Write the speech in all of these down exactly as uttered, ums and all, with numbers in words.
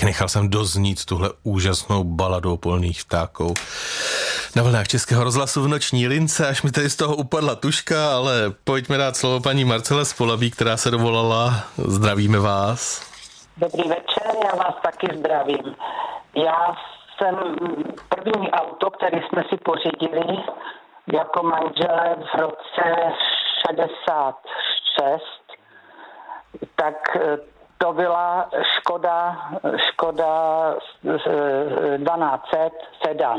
Tak nechal jsem doznít tuhle úžasnou baladu o polných vtáků na vlnách Českého rozhlasu v noční lince, až mi tady z toho upadla tuška, ale pojďme dát slovo paní Marcele Spolabí, která se dovolala. Zdravíme vás. Dobrý večer, já vás taky zdravím. Já jsem první auto, které jsme si pořídili jako manželé v roce šedesát šest, tak to byla Škoda, Škoda dvanáct set sedan.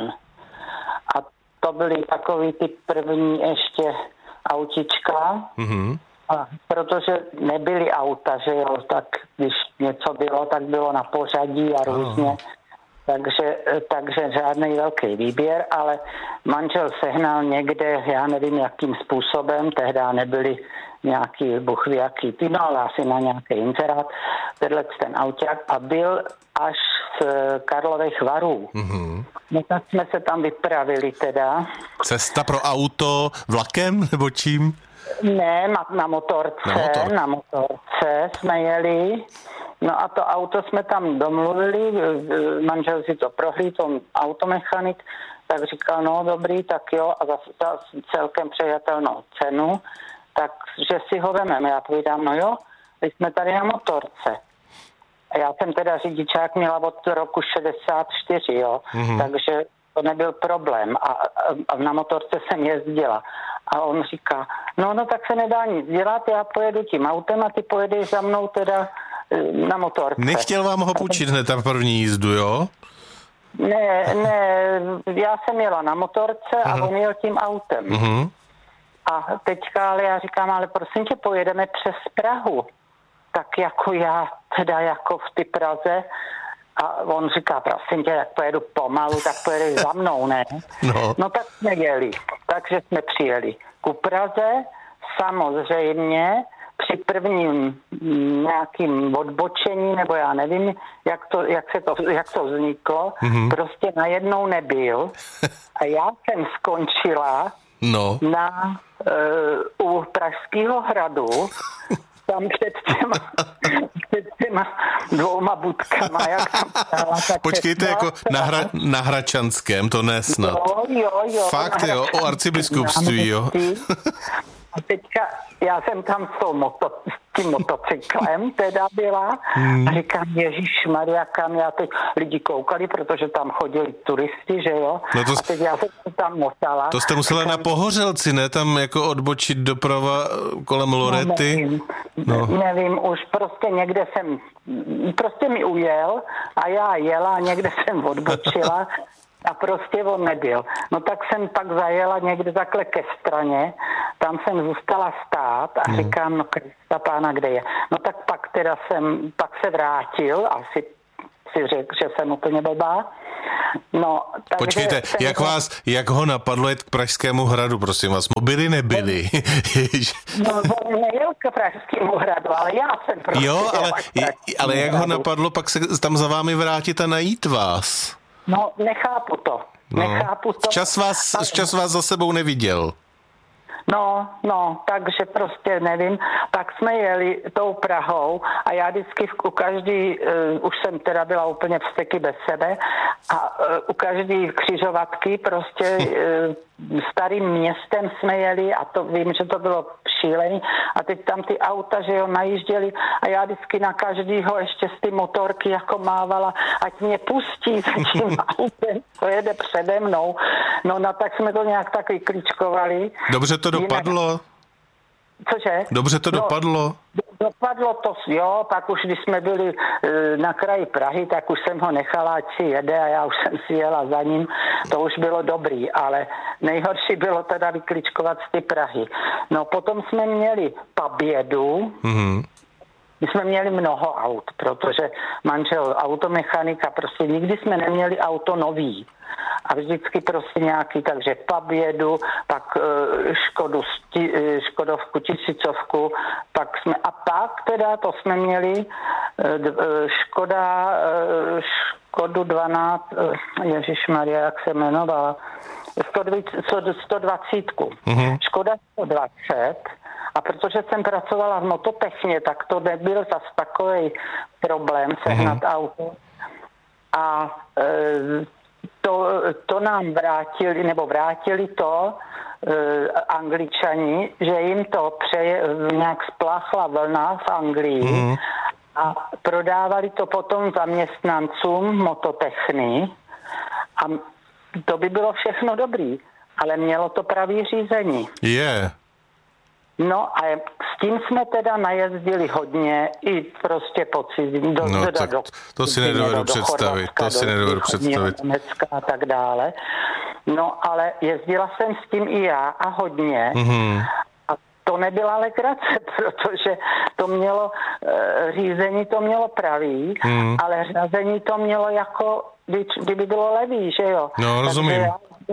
A to byly takový ty první ještě autička. Mm-hmm. A protože nebyly auta, že jo, tak když něco bylo, tak bylo na pořadí a různě. Oh. Takže, takže žádný velký výběr, ale manžel sehnal někde, já nevím jakým způsobem, tehdy nebyly nějaký buchví jaký ty, no ale asi na nějaký inzerát, tenhle ten auták a byl až z Karlových Varů. Mm-hmm. No tak jsme se tam vypravili teda. Cesta pro auto vlakem nebo čím? Ne, na motorce, na, motor. na motorce jsme jeli. No a to auto jsme tam domluvili, manžel si to prohlíd, on automechanik, tak říkal, no dobrý, tak jo, a za, za celkem přejatelnou cenu, takže si ho vememe. Já povídám, no jo, my jsme tady na motorce. A já jsem teda řidičák měla od roku šedesát čtyři, jo, mm-hmm. takže to nebyl problém a, a na motorce jsem jezdila. A on říká, no, no tak se nedá nic dělat, já pojedu tím autem a ty pojedeš za mnou teda na motorce. Nechtěl vám ho půjčit hned na první jízdu, jo? Ne, ne, já jsem jela na motorce a uh-huh. on jel tím autem. Uh-huh. A teďka, ale já říkám, ale prosím tě, pojedeme přes Prahu. Tak jako já, teda jako v ty Praze. A on říká, prosím tě, jak pojedu pomalu, tak pojedeš za mnou, ne? No. no tak jsme jeli. Takže jsme přijeli ku Praze, samozřejmě při prvním nějakým odbočení, nebo já nevím, jak to, jak se to, jak to vzniklo, mm-hmm. prostě najednou nebyl. A já jsem skončila no. na uh, u Pražského hradu, tam před těma, před těma dvouma budkama, jak tam stála. Počkejte, jako na, hra, na Hračanském, to ne snad. Jo, jo, jo. Fakt, jo, o arcibiskupství, jo. A teďka já jsem tam s, tou moto, s tím motocyklem teda byla hmm. a říkám, ježišmarja, kam já teď lidi koukali, protože tam chodili turisti, že jo. No to, a teď já jsem tam motala. To jste musela říkám, na Pohořelci, ne? Tam jako odbočit doprava kolem Lorety. No, nevím, no. nevím, už prostě někde jsem, prostě mi ujel a já jela a někde jsem odbočila. A prostě on nebyl. No tak jsem pak zajela někde takhle ke straně, tam jsem zůstala stát a říkám, no Krista pána, kde je. No tak pak teda jsem, pak se vrátil, asi si řekl, že jsem úplně blbá. No, takže počkejte, jak ho... vás, jak ho napadlo jet k Pražskému hradu, prosím vás, mobily nebyly. No, on nejel k Pražskému hradu, ale já jsem prostě... Jo, ale, ale jak ho napadlo pak se tam za vámi vrátit a najít vás? No, nechápu to. No. Nechápu to. Včas vás, včas vás za sebou neviděl. No, no, takže prostě nevím. Pak jsme jeli tou Prahou a já vždycky u každý, uh, už jsem teda byla úplně vsteky bez sebe a uh, u každý křižovatky prostě uh, starým městem jsme jeli a to vím, že to bylo šílený a teď tam ty auta, že jo, najížděli a já vždycky na každýho ještě z ty motorky jako mávala, ať mě pustí za tím autem, to jede přede mnou. No, no tak jsme to nějak tak vyklíčkovali. Dobře to dopadlo? Cože? Dobře to no, dopadlo? Dopadlo to, jo, pak už když jsme byli e, na kraji Prahy, tak už jsem ho nechala, ať si jede a já už jsem si jela za ním, to už bylo dobrý, ale nejhorší bylo teda vykličkovat z ty Prahy. No potom jsme měli Pabědu, mm-hmm. My jsme měli mnoho aut, protože manžel automechanika, prostě nikdy jsme neměli auto nový. A vždycky prostě nějaký, takže Pabědu, pak uh, Škodu, sti, uh, Škodovku, tisícovku, pak jsme, a pak teda to jsme měli uh, Škoda, uh, Škodu dvanáct, uh, ježišmarja, jak se jmenovala, sto dvacet. Mm-hmm. Škoda sto dvacet. A protože jsem pracovala v mototechně, tak to nebyl zas takový problém sehnat mm-hmm. auto. a to, to nám vrátili, nebo vrátili to Angličani, že jim to přeje, nějak spláchla vlna v Anglii mm. a prodávali to potom zaměstnancům mototechny a to by bylo všechno dobrý, ale mělo to pravý řízení. Je. Yeah. No a s tím jsme teda najezdili hodně i prostě po cizím. Do, no do, tak do, to si nedovedu do, představit, do to si nedovedu představit. Německa a tak dále. No ale jezdila jsem s tím i já a hodně. Mm-hmm. A to nebyla legrace, protože to mělo, řízení to mělo pravý, mm. ale řazení to mělo jako, kdyby bylo levý, že jo. No, rozumím.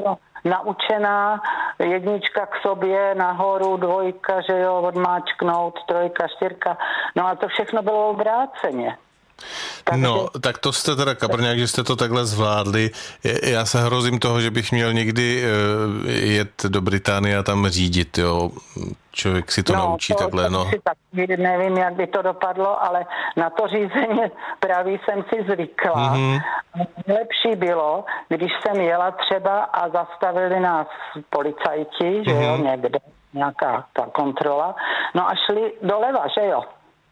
Naučená, jednička k sobě, nahoru, dvojka, že jo, odmáčknout, trojka, čtyřka, no a to všechno bylo obráceně. Takže... No, tak to jste teda kabrňák, že jste to takhle zvládli. Já se hrozím toho, že bych měl někdy jet do Británie a tam řídit, jo. Člověk si to no, naučí to, takhle, no. Tak nevím, jak by to dopadlo, ale na to řízení právě jsem si zvykla. Mm-hmm. Lepší bylo, když jsem jela třeba a zastavili nás policajti, mm-hmm. že jo, někde, nějaká ta kontrola, no a šli doleva, že jo.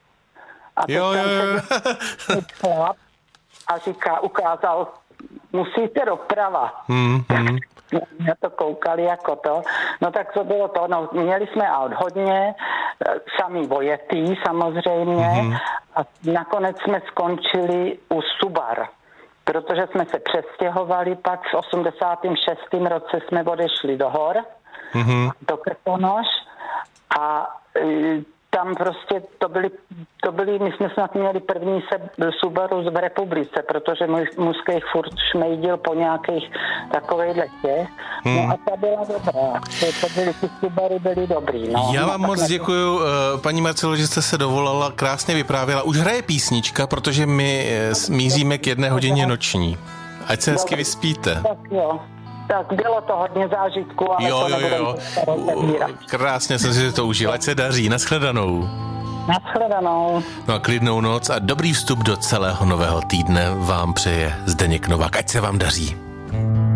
A teď jo, jo, jo. Chlap a říká, ukázal, musíte doprava. Mm-hmm. Na to koukali jako to. No tak to bylo to. No, měli jsme aut hodně, sami vojetý samozřejmě mm-hmm. a nakonec jsme skončili u Subar, protože jsme se přestěhovali, pak v osmdesátém šestém roce jsme odešli do hor, mm-hmm. do Krkonoš a tam prostě to byly, to byly, my jsme snad měli první se Subaru v republice, protože můj mužských furt šmejdil po nějakých takových těch. Hmm. No a ta byla dobrá. To, to byly, ty Subary byly dobrý. No. Já vám no, moc děkuju, paní Marcelo, že jste se dovolala, krásně vyprávěla. Už hraje písnička, protože my míříme k jedné hodině noční. Ať se hezky vyspíte. Tak jo. Tak bylo to hodně zážitku, ale jo, to jo, jo. Krásně jsem si to užil, ať se daří. Nashledanou. Nashledanou. No a klidnou noc a dobrý vstup do celého nového týdne vám přeje Zdeněk Novák. Ať se vám daří.